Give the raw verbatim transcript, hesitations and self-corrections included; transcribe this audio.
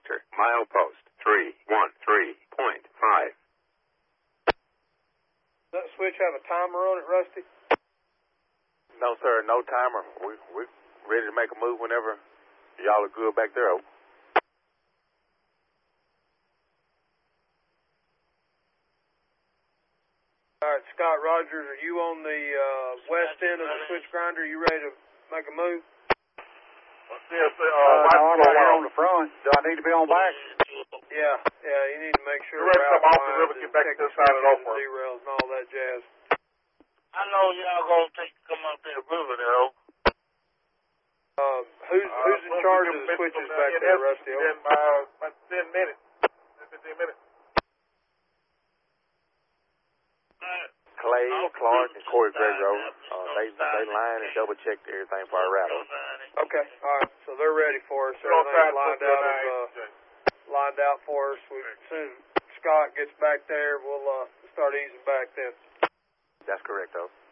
Victor, milepost three one three point five. Does that switch have a timer on it, Rusty? No, sir, no timer. We, we're ready to make a move whenever y'all are good back there. All right, Scott Rogers, are you on the uh, west end of the switch grinder? You ready to make a move? Yes, sir. Uh, Uh, no, I'm right here on the front. Do I need to be on back? Yeah, yeah, you need to make sure You're ready to we're come off the outlined river, and get back check to the the side of the switches and Oakland. derails and all that jazz. I know y'all gonna take come up there river though. Um, who's Uh, who's in charge of the switches back there, Rusty? In uh, about ten minutes. fifteen minutes. Clay, Clark, and Corey Gregory, uh, they they line and double checked everything for our rattle. Okay, all right, so they're ready for us. We're on Everything's time, lined out, of, uh, lined out for us. We, as soon as Scott gets back there, we'll uh, start easing back then. That's correct, though.